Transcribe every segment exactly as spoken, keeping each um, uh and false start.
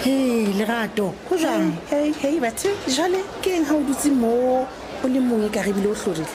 He Lerato go jang? Hey hey batho jale ke eng ha o dutse mo o le mongwe ka re bile o hlorile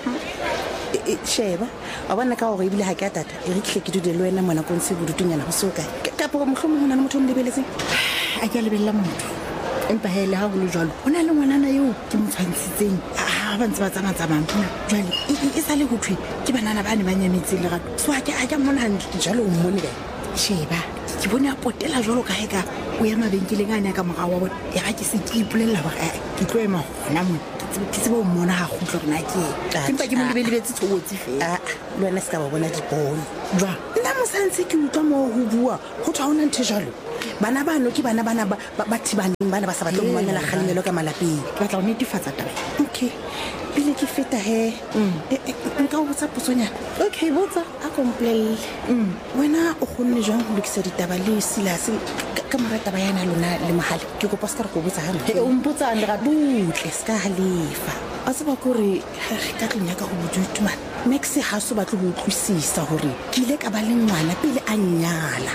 e sheba wa bona ka gore ebile ha ke a tata e re tle ke dude le wena mona kon se bodutunyana go soka ka po mohlomong hona le motho o lebeletse a ke a lebella motho empa hele ha go le jalo o na le ngwanana yo ke mo tshwantshitseng a ba ntse ba tsama tsamang jale e sa le go thwe ke banana ba ne ba nyametseng Lerato so a ke a ke mona hantle jalo o mmone ka sheba ke bone a potela jalo ka heka o ya mabenkeleng a ne ka morao wa bona ya ga ke se ke ipolella gore ke tlo ema gona mo ke tsebe o mmona ga go tlo rena ke empa ke mo lebeletse tshobotse fela le wena se ka ba bona dipone jwa nna mosantse ke utlwa mo go bua go tswa ona nthe jalo bana bano ke bana bana ba thibaneng bana ba sa batle go mamela kgalemelo ka malapeng ke batla go netefatsa taba okay pele ke feta he nka o botsa potsonyana okay botsa a komplelle wena o gonne jwang go lokisa ditaba le silase ka marata ba yana lona le mogale ke go pas ka re go botsa hana e o mpotsa le ga butle ska halefa a se ba gore ka tlonya ka go bodutu man Max ha so batle go utlwisisa hore ke ile ka ba le ngwana pele a nyala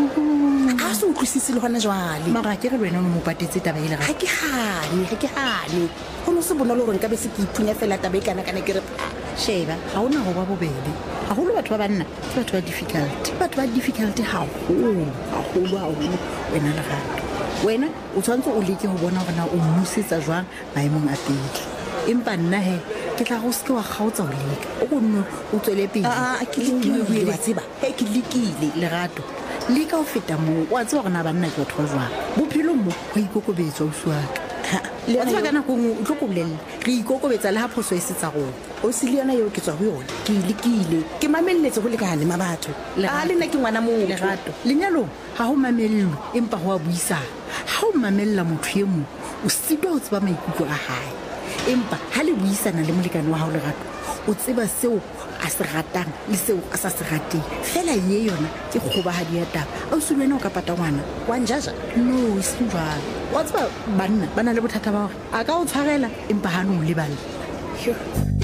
a se utlwisise le gona jwale mara ke re wena o mo patetse taba ile ga ke gane ga ke gane go no se bona le gore nka be se ke iphunya fela taba e kana kana ke re sheba ga ona go ba bobedi ga go le batho ba banna ke batho ba difficult batho ba difficult ha go ga go ba o wena le gato wena o tshwantse o leke go bona bona o mmusetsa jwang maemong a pele empa nna he ke tla go se wa gautsa o leka o go nno o tswele pele a ke lekile wa tseba he ke lekile Lerato le ka o feta mo wa tswa gona banna ke batho ba jwang bophelo mo go ikokobetswa o suaka le wa tswa kana go o tlo go bolella re ikokobetsa le ha phoso e se tsa go o se le yona yo ke tswa go yona ke lekile ke mamelletse go lekane ma batho a le nna ke ngwana mo Lerato lenyalo ha go mamello empa go a buisana ha o mamella motho ye mo o sitwa o tseba maikutlo a hae empa ha le buisana le molekane wa hao Lerato o tseba seo a se ratang le seo a sa se rateng fela ye yona ke kgobahadi ya taba a o se lwena o ka pata ngwana wa njaja no se jwalo wa tseba banna ba na le bothata ba gore a ka o tshwarela empa ha no o lebala